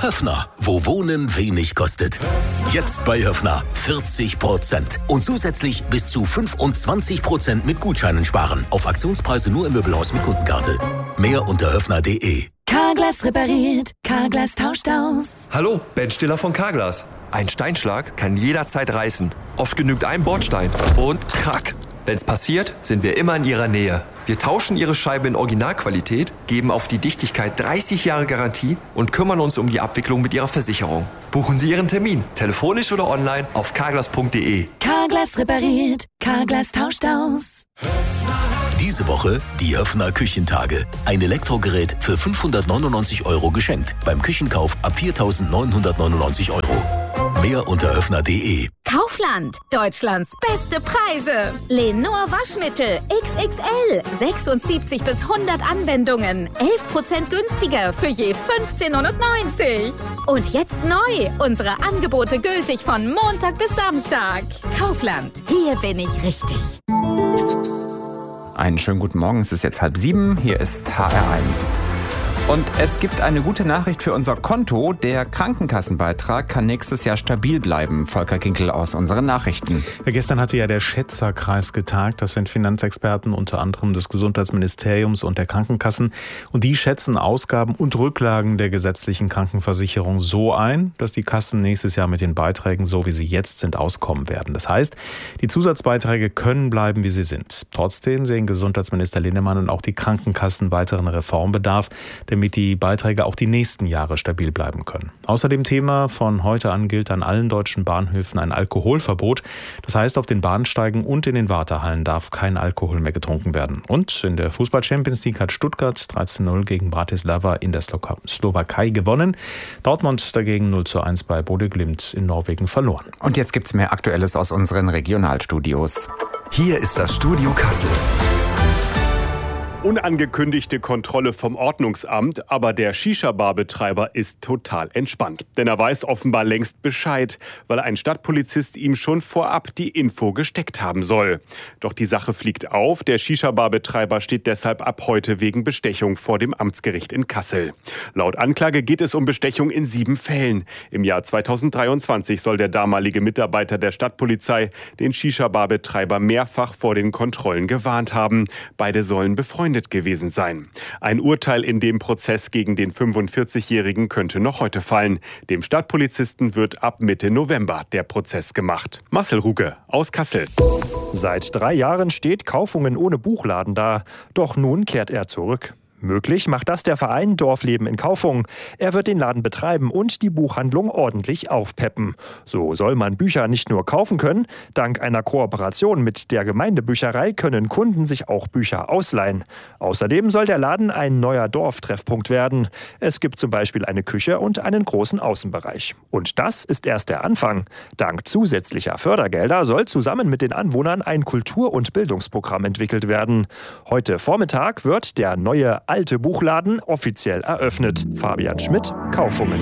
Höffner, wo Wohnen wenig kostet. Jetzt bei Höffner 40% und zusätzlich bis zu 25% mit Gutscheinen sparen. Auf Aktionspreise nur im Möbelhaus mit Kundenkarte. Mehr unter höffner.de. Carglass repariert, Carglass tauscht aus. Hallo, Ben Stiller von Carglass. Ein Steinschlag kann jederzeit reißen. Oft genügt ein Bordstein und krack. Wenn's passiert, sind wir immer in Ihrer Nähe. Wir tauschen Ihre Scheibe in Originalqualität, geben auf die Dichtigkeit 30 Jahre Garantie und kümmern uns um die Abwicklung mit Ihrer Versicherung. Buchen Sie Ihren Termin, telefonisch oder online auf carglass.de. Carglass repariert, Carglass tauscht aus. Diese Woche die Höffner Küchentage. Ein Elektrogerät für 599 € geschenkt. Beim Küchenkauf ab 4.999 €. Mehr unter höffner.de. Kaufland, Deutschlands beste Preise. Lenor Waschmittel XXL, 76 bis 100 Anwendungen, 11% günstiger für je 15,90 €. Und jetzt neu, unsere Angebote gültig von Montag bis Samstag. Kaufland, hier bin ich richtig. Einen schönen guten Morgen, es ist jetzt 6:30, hier ist HR1. Und es gibt eine gute Nachricht für unser Konto. Der Krankenkassenbeitrag kann nächstes Jahr stabil bleiben. Volker Kinkel aus unseren Nachrichten. Ja, gestern hatte ja der Schätzerkreis getagt. Das sind Finanzexperten unter anderem des Gesundheitsministeriums und der Krankenkassen. Und die schätzen Ausgaben und Rücklagen der gesetzlichen Krankenversicherung so ein, dass die Kassen nächstes Jahr mit den Beiträgen, so wie sie jetzt sind, auskommen werden. Das heißt, die Zusatzbeiträge können bleiben, wie sie sind. Trotzdem sehen Gesundheitsminister Linnemann und auch die Krankenkassen weiteren Reformbedarf, damit die Beiträge auch die nächsten Jahre stabil bleiben können. Außerdem Thema: von heute an gilt an allen deutschen Bahnhöfen ein Alkoholverbot. Das heißt, auf den Bahnsteigen und in den Wartehallen darf kein Alkohol mehr getrunken werden. Und in der Fußball-Champions League hat Stuttgart 13:0 gegen Bratislava in der Slowakei gewonnen. Dortmund dagegen 0:1 bei Bodø Glimt in Norwegen verloren. Und jetzt gibt's mehr Aktuelles aus unseren Regionalstudios. Hier ist das Studio Kassel. Unangekündigte Kontrolle vom Ordnungsamt, aber der Shisha-Bar-Betreiber ist total entspannt. Denn er weiß offenbar längst Bescheid, weil ein Stadtpolizist ihm schon vorab die Info gesteckt haben soll. Doch die Sache fliegt auf. Der Shisha-Bar-Betreiber steht deshalb ab heute wegen Bestechung vor dem Amtsgericht in Kassel. Laut Anklage geht es um Bestechung in 7 Fällen. Im Jahr 2023 soll der damalige Mitarbeiter der Stadtpolizei den Shisha-Bar-Betreiber mehrfach vor den Kontrollen gewarnt haben. Beide sollen befreundet gewesen sein. Ein Urteil in dem Prozess gegen den 45-Jährigen könnte noch heute fallen. Dem Stadtpolizisten wird ab Mitte November der Prozess gemacht. Marcel Ruge aus Kassel. Seit 3 Jahren steht Kaufungen ohne Buchladen da. Doch nun kehrt er zurück. Möglich macht das der Verein Dorfleben in Kaufung. Er wird den Laden betreiben und die Buchhandlung ordentlich aufpeppen. So soll man Bücher nicht nur kaufen können. Dank einer Kooperation mit der Gemeindebücherei können Kunden sich auch Bücher ausleihen. Außerdem soll der Laden ein neuer Dorftreffpunkt werden. Es gibt zum Beispiel eine Küche und einen großen Außenbereich. Und das ist erst der Anfang. Dank zusätzlicher Fördergelder soll zusammen mit den Anwohnern ein Kultur- und Bildungsprogramm entwickelt werden. Heute Vormittag wird der neue alte Buchladen offiziell eröffnet. Fabian Schmidt, Kaufungen.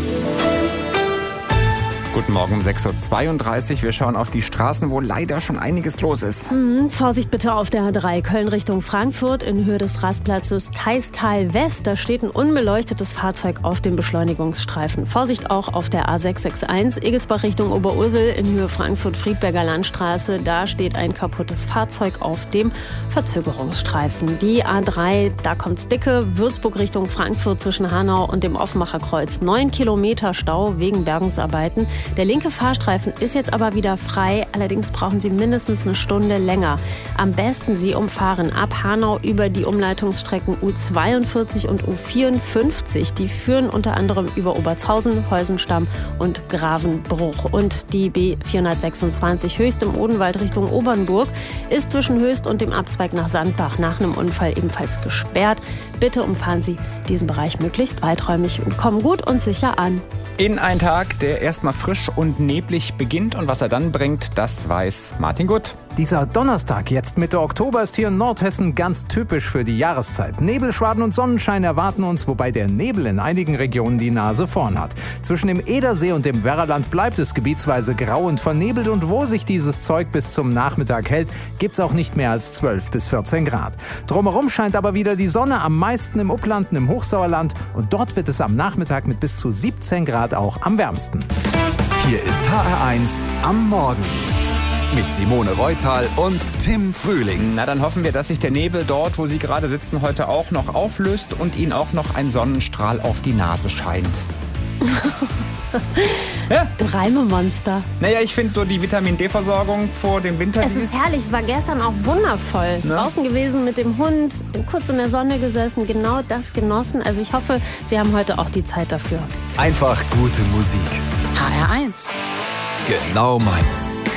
Guten Morgen um 6:32 Uhr. Wir schauen auf die Straßen, wo leider schon einiges los ist. Vorsicht bitte auf der A3 Köln Richtung Frankfurt in Höhe des Rastplatzes Theistal West. Da steht ein unbeleuchtetes Fahrzeug auf dem Beschleunigungsstreifen. Vorsicht auch auf der A661 Egelsbach Richtung Oberursel in Höhe Frankfurt-Friedberger Landstraße. Da steht ein kaputtes Fahrzeug auf dem Verzögerungsstreifen. Die A3, da kommt's dicke. Würzburg Richtung Frankfurt zwischen Hanau und dem Offenbacher-Kreuz. 9 Kilometer Stau wegen Bergungsarbeiten. Der linke Fahrstreifen ist jetzt aber wieder frei, allerdings brauchen Sie mindestens eine Stunde länger. Am besten Sie umfahren ab Hanau über die Umleitungsstrecken U42 und U54. Die führen unter anderem über Obertshausen, Heusenstamm und Gravenbruch. Und die B426 Höchst im Odenwald Richtung Obernburg ist zwischen Höchst und dem Abzweig nach Sandbach nach einem Unfall ebenfalls gesperrt. Bitte umfahren Sie diesen Bereich möglichst weiträumig und kommen gut und sicher an. In einen Tag, der erstmal frisch und neblig beginnt, und was er dann bringt, das weiß Martin Gutt. Dieser Donnerstag, jetzt Mitte Oktober, ist hier in Nordhessen ganz typisch für die Jahreszeit. Nebelschwaden und Sonnenschein erwarten uns, wobei der Nebel in einigen Regionen die Nase vorn hat. Zwischen dem Edersee und dem Werraland bleibt es gebietsweise grau und vernebelt und wo sich dieses Zeug bis zum Nachmittag hält, gibt's auch nicht mehr als 12 bis 14 Grad. Drumherum scheint aber wieder die Sonne, am meisten im Upland und im Hochsauerland und dort wird es am Nachmittag mit bis zu 17 Grad auch am wärmsten. Hier ist HR1 am Morgen. Mit Simone Reutal und Tim Frühling. Na, dann hoffen wir, dass sich der Nebel dort, wo Sie gerade sitzen, heute auch noch auflöst und Ihnen auch noch ein Sonnenstrahl auf die Nase scheint. Ja? Du Reimemonster. Naja, ich finde so die Vitamin-D-Versorgung vor dem Winter... Es ist herrlich, es war gestern auch wundervoll. Ne? Draußen gewesen mit dem Hund, kurz in der Sonne gesessen, genau das genossen. Also ich hoffe, Sie haben heute auch die Zeit dafür. Einfach gute Musik. HR1. Genau meins.